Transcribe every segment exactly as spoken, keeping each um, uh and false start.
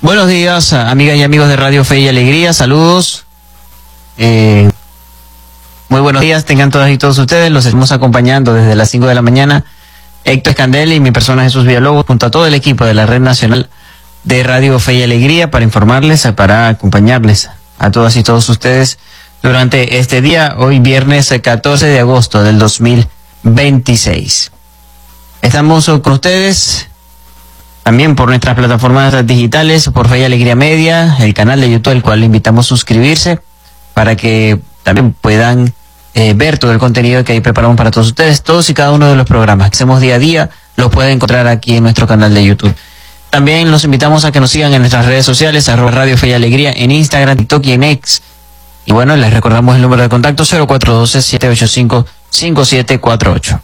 Buenos días, amigas y amigos de Radio Fe y Alegría, saludos. Eh, muy buenos días, tengan todas y todos ustedes, los estamos acompañando desde las cinco de la mañana. Héctor Escandel y mi persona Jesús Villalobos, junto a todo el equipo de la Red Nacional de Radio Fe y Alegría, para informarles, para acompañarles a todas y todos ustedes durante este día, hoy viernes catorce de agosto del dos mil veintiséis. Estamos con ustedes también por nuestras plataformas digitales, por Fe y Alegría Media, el canal de YouTube, el cual le invitamos a suscribirse para que también puedan eh, ver todo el contenido que ahí preparamos para todos ustedes. Todos y cada uno de los programas que hacemos día a día los pueden encontrar aquí en nuestro canal de YouTube. También los invitamos a que nos sigan en nuestras redes sociales, arroba Radio Fe y Alegría, en Instagram, TikTok y en X. Y bueno, les recordamos el número de contacto cero cuatro uno dos, siete ocho cinco, cinco siete cuatro ocho.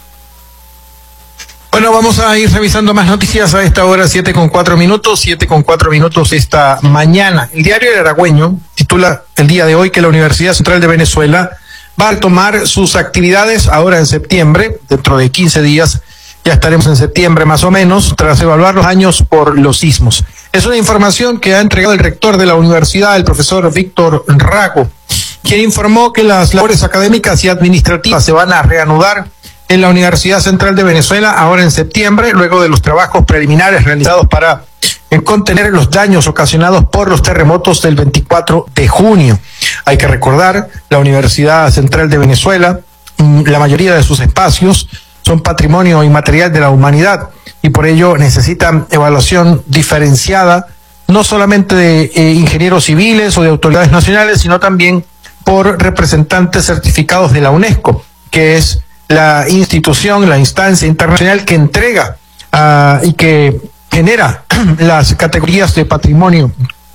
Bueno, vamos a ir revisando más noticias a esta hora, siete con cuatro minutos, siete con cuatro minutos esta mañana. El diario El Aragüeño titula el día de hoy que la Universidad Central de Venezuela va a tomar sus actividades ahora en septiembre, dentro de quince días, ya estaremos en septiembre más o menos, tras evaluar los daños por los sismos. Es una información que ha entregado el rector de la universidad, el profesor Víctor Rago, quien informó que las labores académicas y administrativas se van a reanudar en la Universidad Central de Venezuela ahora en septiembre, luego de los trabajos preliminares realizados para eh, contener los daños ocasionados por los terremotos del veinticuatro de junio. Hay que recordar, la Universidad Central de Venezuela, mmm, la mayoría de sus espacios son patrimonio inmaterial de la humanidad y por ello necesitan evaluación diferenciada, no solamente de eh, ingenieros civiles o de autoridades nacionales, sino también por representantes certificados de la UNESCO, que es la institución, la instancia internacional que entrega uh, y que genera las categorías de patrimonio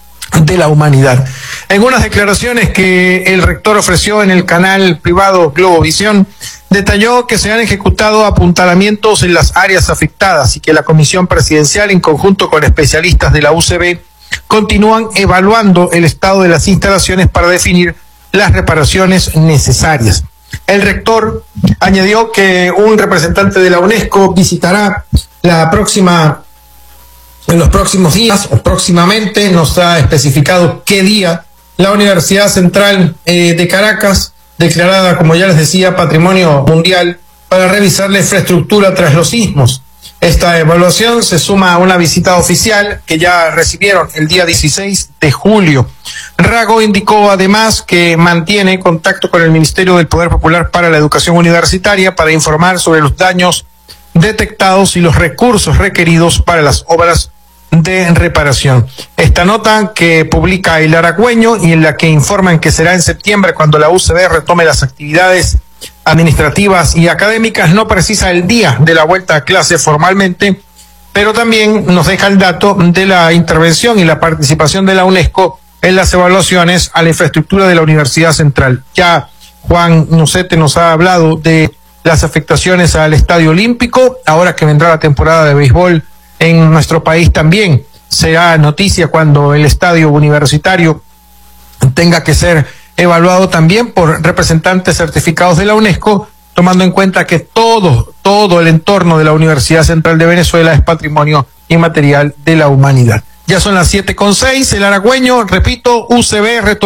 de la humanidad. En unas declaraciones que el rector ofreció en el canal privado Globovisión, detalló que se han ejecutado apuntalamientos en las áreas afectadas y que la Comisión Presidencial, en conjunto con especialistas de la U C B, continúan evaluando el estado de las instalaciones para definir las reparaciones necesarias. El rector añadió que un representante de la UNESCO visitará la próxima, en los próximos días o próximamente, no está especificado qué día, la Universidad Central eh, de Caracas, declarada, como ya les decía, Patrimonio Mundial, para revisar la infraestructura tras los sismos. Esta evaluación se suma a una visita oficial que ya recibieron el día dieciséis de julio. Rago indicó además que mantiene contacto con el Ministerio del Poder Popular para la Educación Universitaria para informar sobre los daños detectados y los recursos requeridos para las obras de reparación. Esta nota que publica El Aragüeño y en la que informan que será en septiembre cuando la U C B retome las actividades administrativas y académicas, no precisa el día de la vuelta a clase formalmente, pero también nos deja el dato de la intervención y la participación de la UNESCO en las evaluaciones a la infraestructura de la Universidad Central. Ya Juan Nucete nos ha hablado de las afectaciones al Estadio Olímpico, ahora que vendrá la temporada de béisbol en nuestro país también será noticia cuando el estadio universitario tenga que ser evaluado también por representantes certificados de la UNESCO, tomando en cuenta que todo, todo el entorno de la Universidad Central de Venezuela es patrimonio inmaterial de la humanidad. Ya son las siete con seis, El Aragüeño, repito, U C B retomó